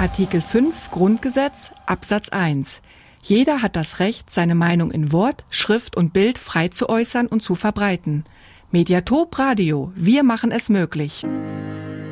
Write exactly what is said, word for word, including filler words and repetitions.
Artikel fünf Grundgesetz, Absatz eins. Jeder hat das Recht, seine Meinung in Wort, Schrift und Bild frei zu äußern und zu verbreiten. Mediatop Radio, wir machen es möglich.